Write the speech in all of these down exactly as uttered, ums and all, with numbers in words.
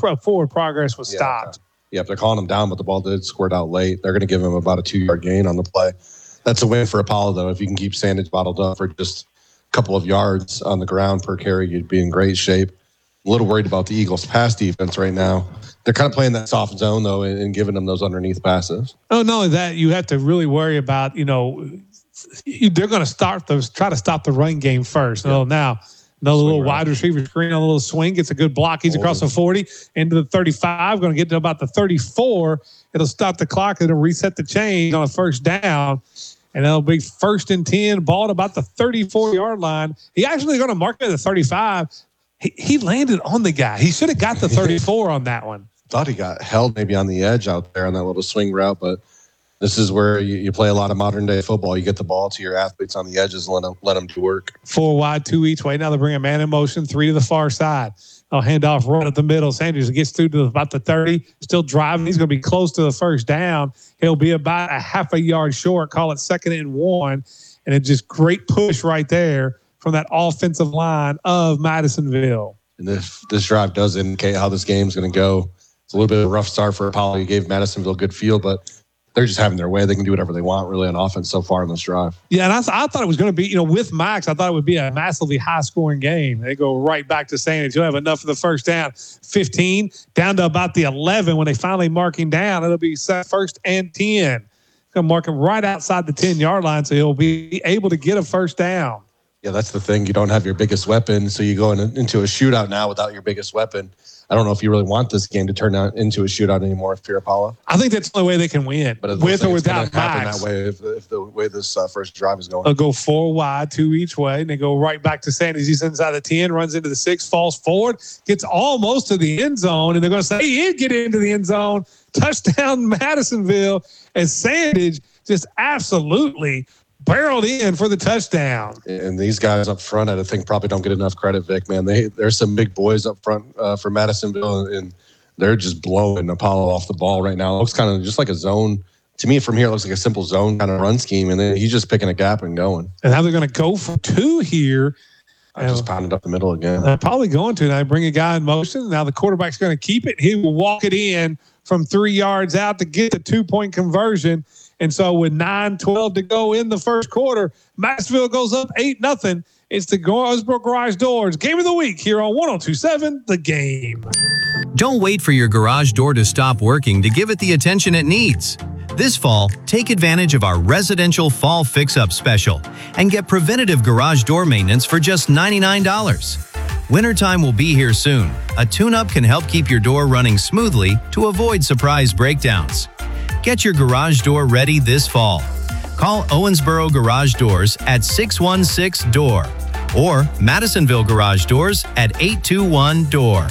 forward progress was yeah, stopped. Okay. Yep, they're calling him down, but the ball did squirt out late. They're going to give him about a two-yard gain on the play. That's a win for Apollo, though. If you can keep Sandage bottled up for just a couple of yards on the ground per carry, you'd be in great shape. A little worried about the Eagles' pass defense right now. They're kind of playing that soft zone, though, and, and giving them those underneath passes. Oh, not only that, you have to really worry about, you know, they're going to start those, try to stop the run game first. Yeah. Oh, now, another swing little right. wide receiver screen on a little swing. Gets a good block. He's Hold across it. the forty into the thirty-five. Going to get to about the thirty-four. It'll stop the clock. It'll reset the chain on a first down. And that'll be first and ten. Ball at about the thirty-four-yard line. He actually going to mark it at the thirty-five. He, he landed on the guy. He should have got the thirty-four on that one. Thought he got held maybe on the edge out there on that little swing route, but this is where you, you play a lot of modern day football. You get the ball to your athletes on the edges and let them, let them do work. Four wide, two each way. Now they bring a man in motion, three to the far side. I'll hand off right at the middle. Sanders gets through to about the thirty, still driving. He's going to be close to the first down. He'll be about a half a yard short. Call it second and one. And it's just great push right there from that offensive line of Madisonville. And if this drive does indicate how this game's going to go, it's a little bit of a rough start for Apollo. You gave Madisonville a good field, but they're just having their way. They can do whatever they want, really, on offense so far in this drive. Yeah, and I, I thought it was going to be, you know, with Max, I thought it would be a massively high-scoring game. They go right back to Sandage. You'll have enough for the first down. fifteen, down to about the eleven when they finally mark him down. It'll be first and ten. Going to mark him right outside the ten-yard line, so he'll be able to get a first down. Yeah, that's the thing. You don't have your biggest weapon, so you go in, into a shootout now without your biggest weapon. I don't know if you really want this game to turn out into a shootout anymore if you're Apollo. I think that's the only way they can win, but with or without Max. That way, if, if the way this uh, first drive is going, they'll go four wide, two each way, and they go right back to Sanders. He's inside the ten, runs into the six, falls forward, gets almost to the end zone, and they're going to say he did get into the end zone. Touchdown, Madisonville, as Sandage just absolutely barreled in for the touchdown. And these guys up front, I think, probably don't get enough credit, Vic, man. They There's some big boys up front uh, for Madisonville, and they're just blowing Apollo off the ball right now. It looks kind of just like a zone. To me, from here, it looks like a simple zone kind of run scheme, and then he's just picking a gap and going. And now they're going to go for two here. I just pounded up the middle again. They're probably going to. Now bring a guy in motion. Now the quarterback's going to keep it. He will walk it in from three yards out to get the two-point conversion. And so with nine twelve to go in the first quarter, Madisonville goes up eight nothing. It's the Owensboro Garage Doors Game of the Week here on one oh two point seven The Game. Don't wait for your garage door to stop working to give it the attention it needs. This fall, take advantage of our residential fall fix-up special and get preventative garage door maintenance for just ninety-nine dollars. Wintertime will be here soon. A tune-up can help keep your door running smoothly to avoid surprise breakdowns. Get your garage door ready this fall. Call Owensboro Garage Doors at six one six D O O R or Madisonville Garage Doors at eight two one D O O R.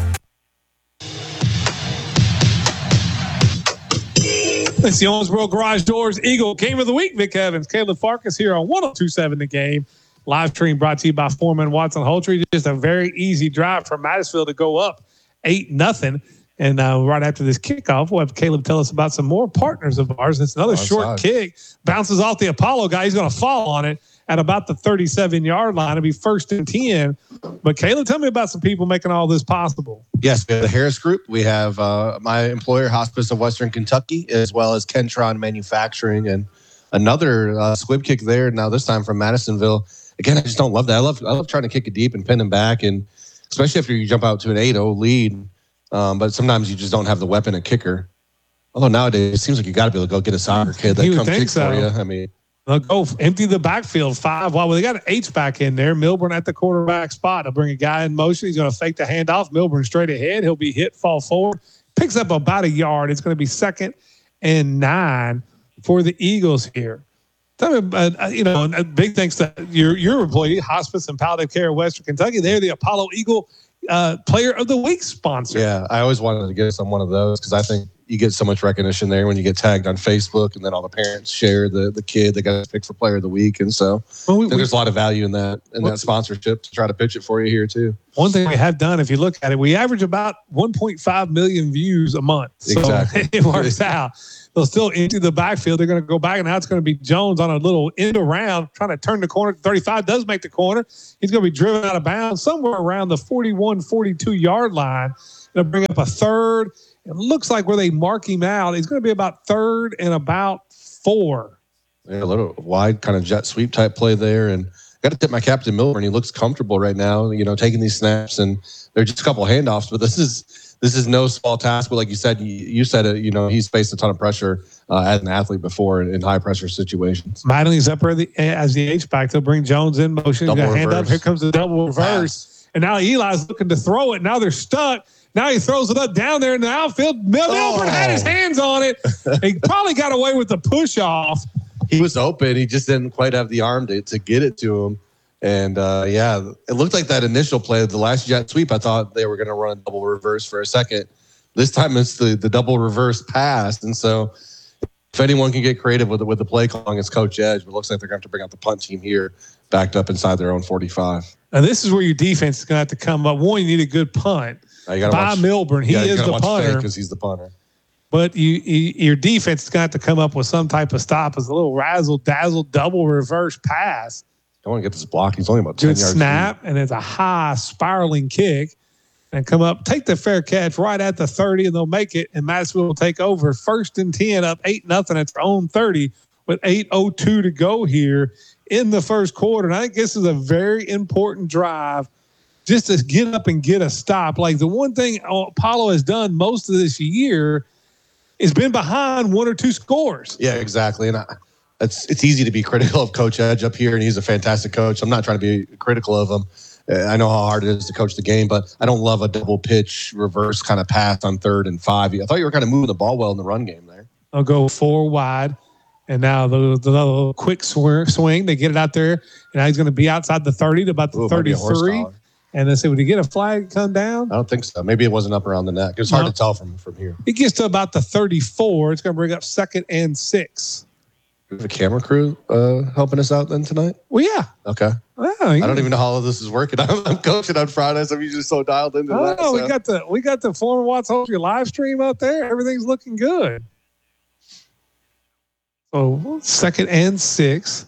It's the Owensboro Garage Doors Eagle Game of the Week. Vic Evans, Caleb Farkas here on one oh two point seven The Game. Live stream brought to you by Foreman Watson Holtree. Just a very easy drive for Madisonville to go up eight nothing. And uh, right after this kickoff, we'll have Caleb tell us about some more partners of ours. It's another oh, short side. kick. Bounces off the Apollo guy. He's going to fall on it at about the thirty-seven-yard line. It'll be first and ten. But, Caleb, tell me about some people making all this possible. Yes, we have the Harris Group. We have uh, my employer, Hospice of Western Kentucky, as well as Kentron Manufacturing. And another uh, squib kick there, now this time from Madisonville. Again, I just don't love that. I love I love trying to kick it deep and pin them back, and especially after you jump out to an eight oh lead. Um, but sometimes you just don't have the weapon and kicker. Although nowadays it seems like you got to be able to go get a soccer kid that you comes kick so. for you. I mean, they'll go empty the backfield five. Well, they got an H back in there. Milburn at the quarterback spot. They'll bring a guy in motion. He's going to fake the handoff. Milburn straight ahead. He'll be hit, fall forward, picks up about a yard. It's going to be second and nine for the Eagles here. Tell me, uh, you know, big thanks to your your employee, Hospice and Palliative Care Western Kentucky. They're the Apollo Eagle uh, Player of the Week sponsor. Yeah, I always wanted to get some one of those because I think you get so much recognition there when you get tagged on Facebook, and then all the parents share the the kid that got picked for Player of the Week, and so well, we, I think there's a lot of value in that in well, that sponsorship to try to pitch it for you here too. One thing we have done, if you look at it, we average about one point five million views a month. So exactly, it works out. They'll still empty the backfield. They're going to go back, and now it's going to be Jones on a little end around, trying to turn the corner. thirty-five does make the corner. He's going to be driven out of bounds somewhere around the forty-one, forty-two-yard line. They'll bring up a third. It looks like where they mark him out, he's going to be about third and about four. Yeah, a little wide kind of jet sweep type play there. And got to tip my captain Milburn. He looks comfortable right now, you know, taking these snaps. And they're just a couple of handoffs. But this is this is no small task. But like you said, you, you said it, you know, he's faced a ton of pressure uh, as an athlete before in, in high pressure situations. Mattingly's up the, as the H-back. They'll bring Jones in motion. Double Hand up. Here comes the double reverse. Pass. And now Eli's looking to throw it. Now they're stuck. Now he throws it up down there in the outfield. Milburn oh. had his hands on it. He probably got away with the push off. He was open. He just didn't quite have the arm to, to get it to him. And, uh, yeah, it looked like that initial play, the last jet sweep, I thought they were going to run double reverse for a second. This time it's the, the double reverse pass. And so if anyone can get creative with, with the play calling, it's Coach Edge. But it looks like they're going to have to bring out the punt team here, backed up inside their own forty-five. Now, this is where your defense is going to have to come up. One, you need a good punt. Now, by watch, Milburn. He is the punter. Because he's the punter. But you, you, your defense is going to have to come up with some type of stop. As a little razzle-dazzle double reverse pass. I want to get this block. He's only about ten good yards. Good snap, deep. And it's a high spiraling kick. And come up, take the fair catch right at the thirty, and they'll make it. And Madisonville will take over. First and ten, up eight nothing at their own thirty with eight oh two to go here in the first quarter. And I think this is a very important drive just to get up and get a stop. Like the one thing Apollo has done most of this year is been behind one or two scores. Yeah, exactly. And I, it's it's easy to be critical of Coach Edge up here, and he's a fantastic coach. I'm not trying to be critical of him. I know how hard it is to coach the game, but I don't love a double pitch reverse kind of pass on third and five. I thought you were kind of moving the ball well in the run game there. I'll go four wide. And now the, the little quick swing, they get it out there. And now he's going to be outside the thirty to about the Ooh, thirty-three. And they say, would he get a flag come down? I don't think so. Maybe it wasn't up around the neck. It was hard no. to tell from, from here. It gets to about the thirty-four. It's going to bring up second and six. We have a camera crew uh, helping us out then tonight? Well, yeah. Okay. Well, I don't even know how all this is working. I'm, I'm coaching on Fridays. I'm usually so dialed into oh, that. Oh, so. we got the we got the former Watts Ultra live stream out there. Everything's looking good. So second and six.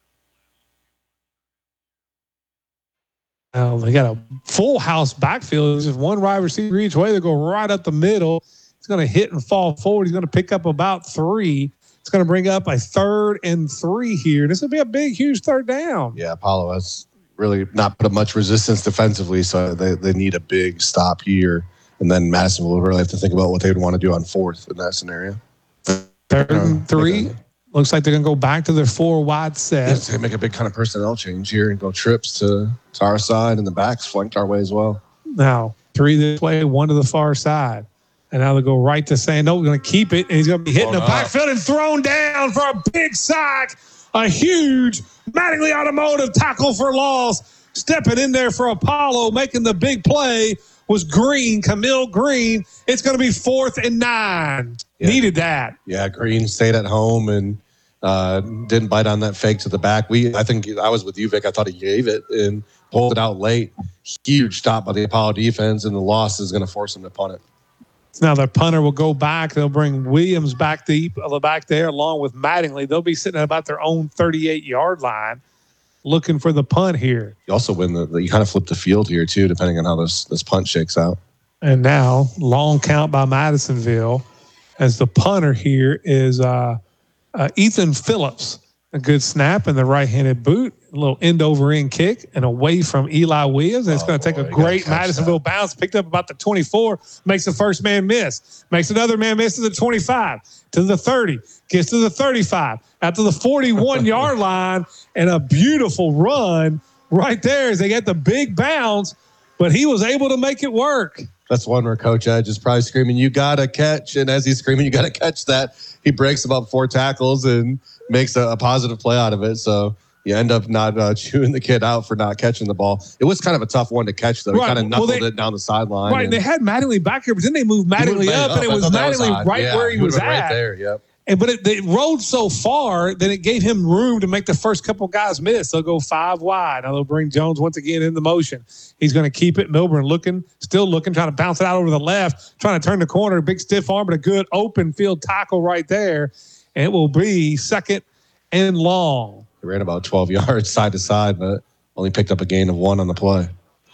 Now they got a full house backfield. There's just one wide receiver each way. They go right up the middle. He's going to hit and fall forward. He's going to pick up about three. It's going to bring up a third and three here. This will be a big, huge third down. Yeah, Apollo has really not put up much resistance defensively, so they, they need a big stop here. And then Madison will really have to think about what they would want to do on fourth in that scenario. Third and three. Okay. Looks like they're going to go back to their four wide set. Yeah, they make a big kind of personnel change here and go trips to, to our side, and the backs flanked our way as well. Now, three this way, one to the far side. And now they go right to saying, no, we're going to keep it. And he's going to be hitting oh, the no. backfield and thrown down for a big sack. A huge Mattingly Automotive tackle for loss. Stepping in there for Apollo, making the big play was Green, Camille Green. It's going to be fourth and nine. Yeah. Needed that. Yeah, Green stayed at home and uh, didn't bite on that fake to the back. We, I think I was with you, Vic. I thought he gave it and pulled it out late. Huge stop by the Apollo defense, and the loss is going to force him to punt it. Now the punter will go back. They'll bring Williams back deep, back there along with Mattingly. They'll be sitting at about their own thirty-eight yard line, looking for the punt here. You also win the. You kind of flip the field here too, depending on how this this punt shakes out. And now long count by Madisonville, as the punter here is uh, uh, Ethan Phillips. A good snap in the right-handed boot, a little end-over-end kick, and away from Eli Williams. And it's oh, going to take boy, a great Madisonville that. bounce, picked up about the twenty-four, makes the first man miss, makes another man miss to the twenty-five, to the thirty, gets to the thirty-five, out to the forty-one yard line, and a beautiful run right there as they get the big bounce, but he was able to make it work. That's one where Coach Edge is probably screaming, you got to catch. And as he's screaming, you got to catch that, he breaks about four tackles and makes a, a positive play out of it. So you end up not uh, chewing the kid out for not catching the ball. It was kind of a tough one to catch, though. He right. kind of knuckled well, they, it down the sideline. Right, and they had Mattingly back here, but then they moved Mattingly up, up, and it was Mattingly was right yeah, where he, he was at. Right there, yep. And, but it, it rolled so far that it gave him room to make the first couple guys miss. They'll go five wide. Now they'll bring Jones once again in the motion. He's going to keep it. Milburn looking, still looking, trying to bounce it out over the left, trying to turn the corner. Big stiff arm, but a good open field tackle right there. And it will be second and long. He ran about twelve yards side to side, but only picked up a gain of one on the play.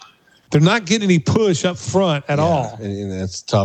They're not getting any push up front at Yeah, all. and, and that's tough.